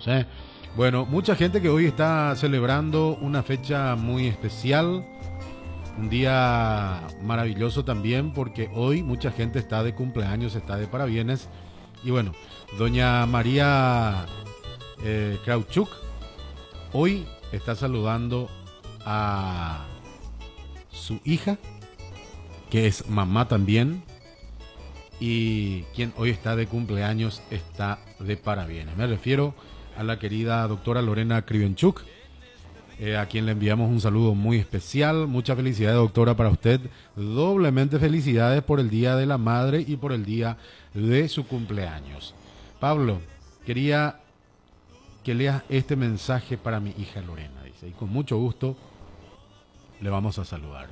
cumpleaños, ¿eh? Bueno, mucha gente que hoy está celebrando una fecha muy especial, un día maravilloso también, porque hoy mucha gente está de cumpleaños, está de parabienes. Y bueno, doña María Krawchuk hoy está saludando a su hija, que es mamá también, y quien hoy está de cumpleaños está de parabienes. Me refiero a la querida doctora Lorena Krivenchuk, a quien le enviamos un saludo muy especial. Muchas felicidades, doctora, para usted. Doblemente felicidades por el Día de la Madre y por el día de su cumpleaños. Pablo, quería que leas este mensaje para mi hija Lorena, dice, y con mucho gusto le vamos a saludar.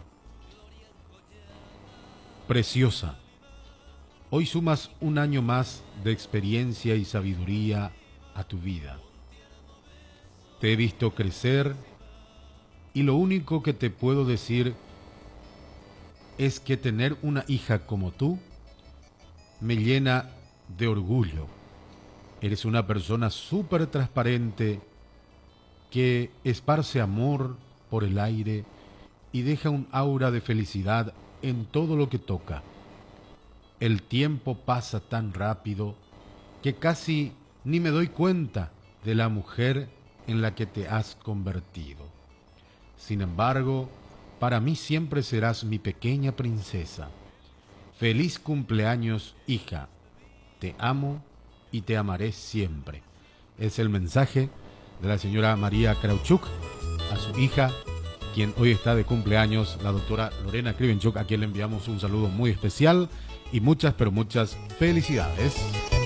Preciosa, hoy sumas un año más de experiencia y sabiduría a tu vida. Te he visto crecer y lo único que te puedo decir es que tener una hija como tú me llena de orgullo. Eres una persona súper transparente que esparce amor por el aire y deja un aura de felicidad en todo lo que toca. El tiempo pasa tan rápido que casi ni me doy cuenta de la mujer en la que te has convertido. Sin embargo, para mí siempre serás mi pequeña princesa. Feliz cumpleaños, hija. Te amo y te amaré siempre. Es el mensaje de la señora María Krawchuk a su hija, quien hoy está de cumpleaños, la doctora Lorena Krivenchuk, a quien le enviamos un saludo muy especial y muchas, pero muchas felicidades.